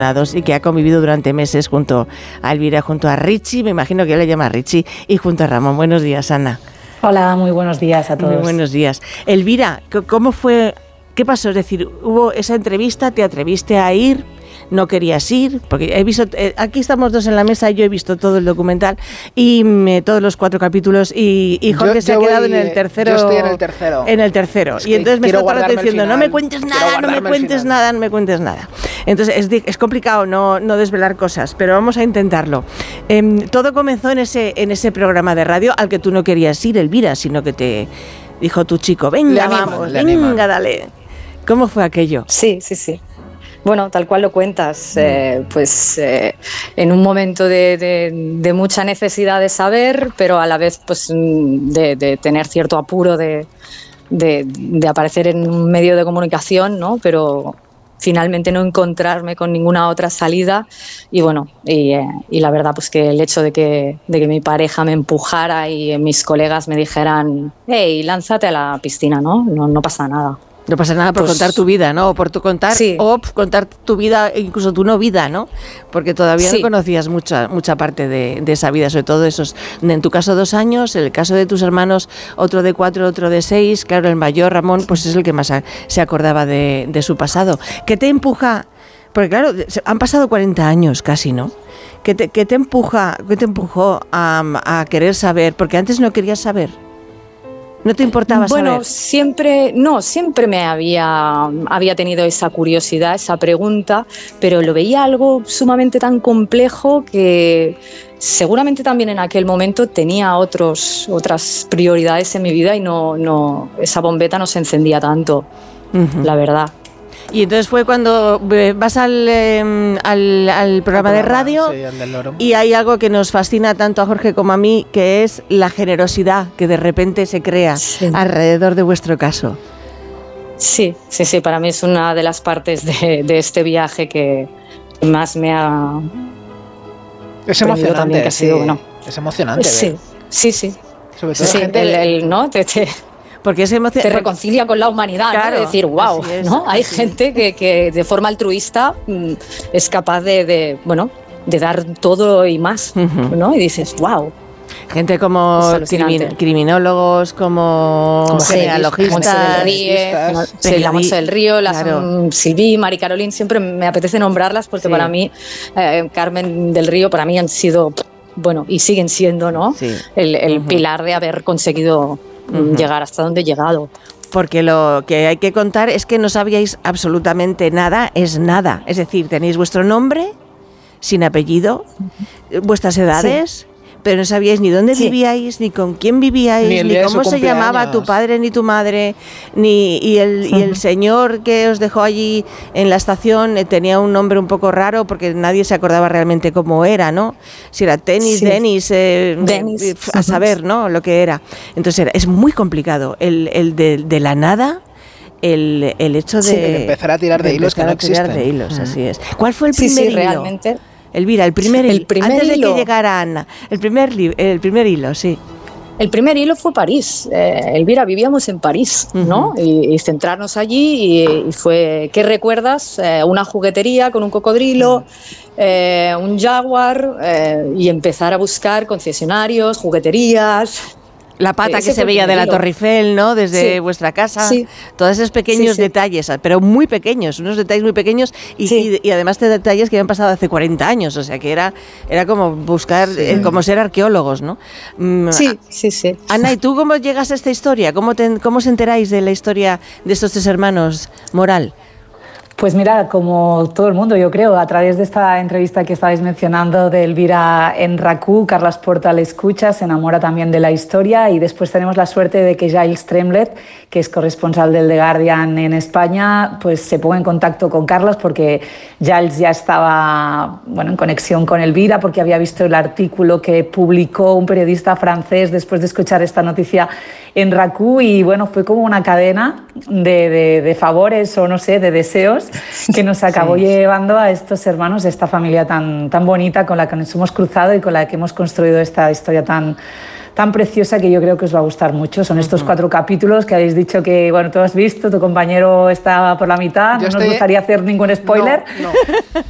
y que ha convivido durante meses junto a Elvira, junto a Richie, me imagino que él le llama Richie, y junto a Ramón. Buenos días, Ana. Hola, muy buenos días a todos. Muy buenos días. Elvira, ¿cómo fue? ¿Qué pasó? Es decir, hubo esa entrevista, ¿te atreviste a ir? ¿No querías ir? Porque he visto, aquí estamos dos en la mesa, yo he visto todo el documental y todos los 4 capítulos y Jorge se ha quedado en el tercero. Yo estoy en el tercero. En el tercero. Y entonces me está todo el rato diciendo, no me cuentes nada, no me cuentes nada, no me cuentes nada. Entonces es complicado no desvelar cosas, pero vamos a intentarlo. Todo comenzó en ese programa de radio al que tú no querías ir, Elvira, sino que te dijo tu chico, venga, vamos, venga, dale. ¿Cómo fue aquello? Sí. Bueno, tal cual lo cuentas, en un momento de mucha necesidad de saber, pero a la vez pues de tener cierto apuro de aparecer en un medio de comunicación, ¿no? Pero finalmente no encontrarme con ninguna otra salida y bueno, y la verdad pues que el hecho de que mi pareja me empujara y mis colegas me dijeran, hey, lánzate a la piscina, no pasa nada. No pasa nada por contar tu vida, ¿no? O por tu contar, sí. O contar tu vida, incluso tu no vida, ¿no? Porque todavía no conocías mucha parte de esa vida, sobre todo esos, en tu caso 2 años, en el caso de tus hermanos, otro de 4, otro de 6, claro, el mayor, Ramón, pues es el que más se acordaba de su pasado. ¿Qué te empuja? Porque claro, han pasado 40 años casi, ¿no? ¿Qué te empujó a querer saber? Porque antes no querías saber. ¿No te importaba saber? Bueno, siempre me había tenido esa curiosidad, esa pregunta, pero lo veía algo sumamente tan complejo que seguramente también en aquel momento tenía otras prioridades en mi vida y no esa bombeta no se encendía tanto, la verdad. Y entonces fue cuando vas al programa de radio, sí, el del Loro. Y hay algo que nos fascina tanto a Jorge como a mí, que es la generosidad que de repente se crea alrededor de vuestro caso. Sí, para mí es una de las partes de este viaje que más me ha... Es emocionante, también, que ha sido, bueno, es emocionante. Sí. Sobre todo gente... ¿no? Porque te reconcilia con la humanidad, claro, ¿no? De decir, wow, ¿no? Hay gente que de forma altruista es capaz de dar todo y más, ¿no? Y dices, wow. Gente como criminólogos, como genealogistas, la Montse del Río, las Silví, Mari Carolín, siempre me apetece nombrarlas porque para mí, Carmen del Río, para mí han sido, bueno, y siguen siendo, ¿no? Sí. El pilar de haber conseguido llegar hasta donde he llegado. Porque lo que hay que contar es que no sabíais absolutamente nada, es nada. Es decir, tenéis vuestro nombre, sin apellido, vuestras edades, pero no sabíais ni dónde vivíais, ni con quién vivíais, ni cómo se llamaba tu padre ni tu madre, y el señor que os dejó allí en la estación tenía un nombre un poco raro porque nadie se acordaba realmente cómo era, ¿no? Si era Denis, a saber, ¿no? Lo que era. Entonces es muy complicado el de la nada. El hecho de empezar a tirar de hilos que no existen. Así es. ¿Cuál fue el primer hilo? Realmente. Elvira, el primer hilo, antes de hilo. Que llegara Ana, el primer hilo, sí. El primer hilo fue París. Elvira, vivíamos en París, ¿no? Y centrarnos allí y fue, ¿qué recuerdas? Una juguetería con un cocodrilo, un jaguar, y empezar a buscar concesionarios, jugueterías. La pata que se veía de la Torre Eiffel, ¿no? Desde vuestra casa. Sí. Todos esos pequeños detalles, pero muy pequeños, unos detalles muy pequeños y además de detalles que habían pasado hace 40 años, o sea que era como buscar, como ser arqueólogos, ¿no? Sí. Ana, ¿y tú cómo llegas a esta historia? ¿Cómo os enteráis de la historia de estos 3 hermanos Moral? Pues mira, como todo el mundo, yo creo, a través de esta entrevista que estabais mencionando de Elvira en RAC1, Carles Porta la escucha, se enamora también de la historia y después tenemos la suerte de que Giles Tremblay, que es corresponsal del The Guardian en España, pues se ponga en contacto con Carles porque Giles ya estaba en conexión con Elvira porque había visto el artículo que publicó un periodista francés después de escuchar esta noticia en RAC1 y bueno, fue como una cadena de favores o no sé, de deseos que nos acabó llevando a estos hermanos, de esta familia tan bonita con la que nos hemos cruzado y con la que hemos construido esta historia tan preciosa que yo creo que os va a gustar mucho. Son estos 4 capítulos que habéis dicho que, bueno, tú has visto, tu compañero está por la mitad, no nos gustaría hacer ningún spoiler. No.